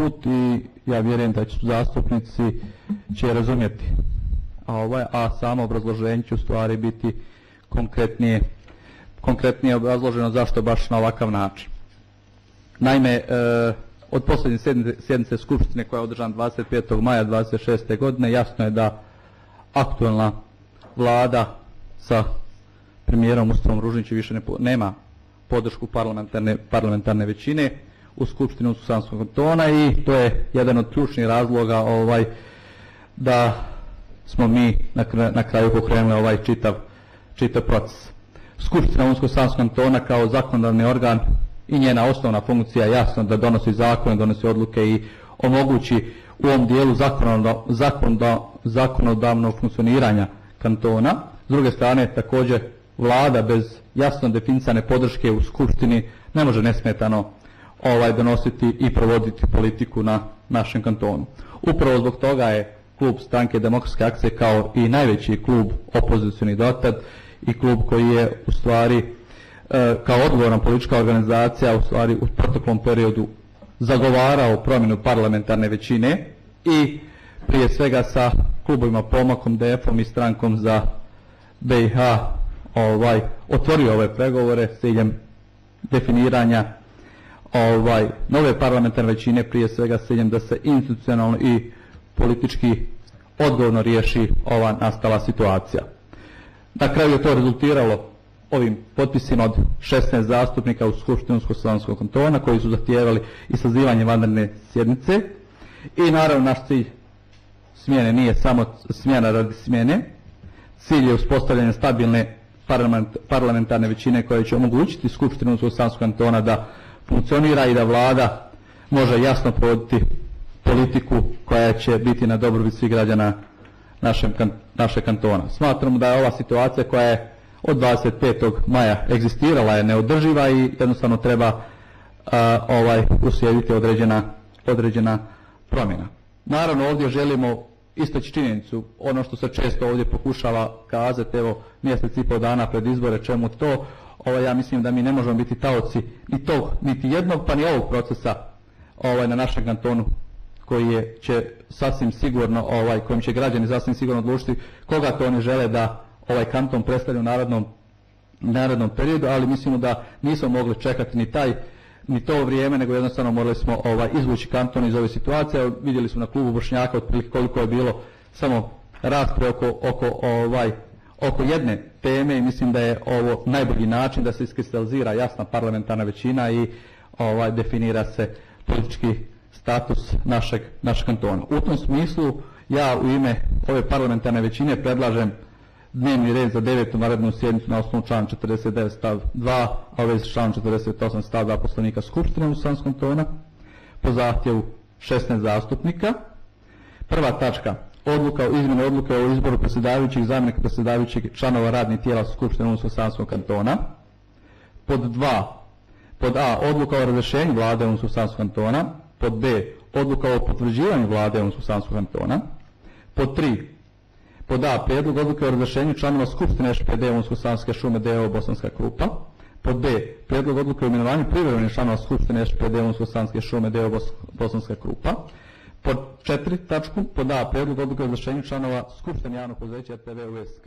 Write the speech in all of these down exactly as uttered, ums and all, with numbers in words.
put i ja vjerujem da će zastupnici će razumjeti. A, ovaj, a samo obrazloženje će u stvari biti konkretnije, konkretnije obrazloženo zašto baš na ovakav način. Naime, e, od posljednje sjednice, sjednice Skupštine koja je održana dvadeset petog maja dvadeset šeste godine jasno je da aktualna vlada sa premijerom Mustavom Ružnićem više ne, nema podršku parlamentarne, parlamentarne većine u Skupštini Unsko-Sanskog kantona i to je jedan od ključnih razloga ovaj, da smo mi na, na kraju pokrenuli ovaj čitav, čitav proces. Skupština Unsko-Sanskog kantona kao zakonodavni organ i njena osnovna funkcija jasno da donosi zakone, donosi odluke i omogući u ovom dijelu zakonodavnog zakonodavno funkcioniranja kantona. S druge strane, također vlada bez jasno definisane podrške u Skupštini ne može nesmetano ovaj, donositi i provoditi politiku na našem kantonu. Upravo zbog toga je klub Stranke demokratske akcije kao i najveći klub opozicioni dotad i klub koji je u stvari e, kao odgovorna politička organizacija u stvari u proteklom periodu zagovarao promjenu parlamentarne većine i prije svega sa klubovima Pomakom, D F-om i Strankom za B i H ovaj, otvorio ove pregovore s ciljem definiranja ovaj, nove parlamentarne većine, prije svega s ciljem da se institucionalno i politički odgovorno riješi ova nastala situacija. Na kraju je to rezultiralo ovim potpisima od šesnaest zastupnika u Skupštini Unsko-Sanskog kantona koji su zahtijevali i sazivanje vanredne sjednice i naravno naš cilj smjene nije samo smjena radi smjene. Cilj je uspostavljanje stabilne parlament, parlamentarne većine koje će omogućiti Skupštinu Unsko-Sanskog kantona da funkcionira i da vlada može jasno provoditi politiku koja će biti na dobrobit svih građana našem, našeg kantona. Smatramo da je ova situacija koja je od dvadeset petog maja egzistirala je neodrživa i jednostavno treba a, ovaj, uslijediti određena, određena promjena. Naravno ovdje želimo istaći činjenicu, ono što se često ovdje pokušava kazati, evo mjesec i pol dana pred izbore, čemu to, ovaj, ja mislim da mi ne možemo biti taoci ni tog, niti jednog pa ni ovog procesa ovaj, na našem kantonu koji je, će sasvim sigurno, ovaj, kojim će građani sasvim sigurno odlučiti koga to oni žele da ovaj kanton predstavlja u narodnom, narodnom periodu, ali mislimo da nismo mogli čekati ni taj ni to vrijeme, nego jednostavno morali smo ovaj, izvući kanton iz ove situacije. Vidjeli smo na klubu Bošnjaka otprilike koliko je bilo samo rasprave oko, oko, ovaj, oko jedne teme i mislim da je ovo najbolji način da se iskristalizira jasna parlamentarna većina i ovaj, definira se politički status našeg, našeg kantona. U tom smislu ja u ime ove parlamentarne većine predlažem dnevni red za devetu vanrednu sjednicu na osnovu člana četrdeset devet stav dva, a u vezi s članom četrdeset osam stav dva Poslovnika Skupštine Unsko-Sanskog kantona po zahtjevu šesnaest zastupnika. Prva tačka, odluka o izmjeni odluke o izboru predsjedavajućih, zamjenika predsjedavajućih, članova radnih tijela Skupštine Unsko-Sanskog kantona. Pod dva, pod A, odluka o razrješenju vlade Unsko-Sanskog kantona. Pod B, odluka o potvrđivanju vlade Unsko-Sanskog kantona. Pod tri, pod A, prijedlog odluke o razrješenju članova Skupštine Š P D Unsko-Sanske šume D O O Bosanska Krupa. Pod B, prijedlog odluke o imenovanju privremenih članova Skupštine Š P D Unsko-Sanske šume D O O Bosanska Krupa. Pod četiri tačku, pod A, prijedlog odluke o razrješenju članova Skupštine javnog poduzeća R T V U S K.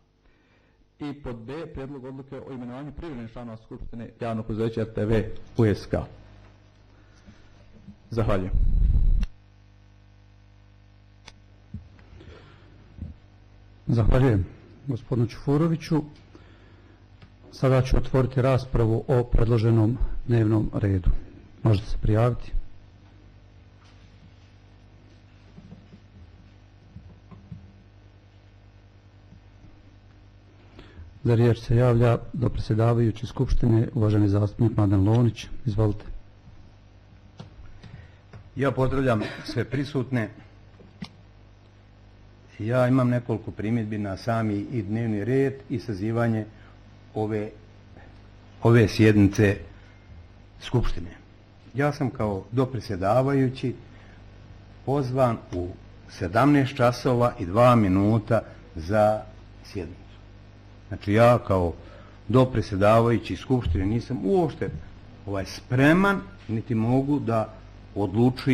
I pod B, prijedlog odluke o imenovanju privremenih članova Skupštine javnog poduzeća R T V U S K. Zahvaljujem. Zahvaljujem gospodinu Čufuroviću. Sada ću otvoriti raspravu o predloženom dnevnom redu. Možete se prijaviti. Za riječ se javlja dopredsjedavajući Skupštine uvaženi zastupnik Mladen Lovnić. Izvolite. Ja pozdravljam sve prisutne. Ja imam nekoliko primjedbi na sami i dnevni red i sazivanje ove, ove sjednice Skupštine. Ja sam kao dopredsjedavajući pozvan u sedamnaest časova i dva minuta za sjednicu. Znači ja kao dopredsjedavajući Skupštine nisam uopšte ovaj, spreman, niti mogu da odlučujem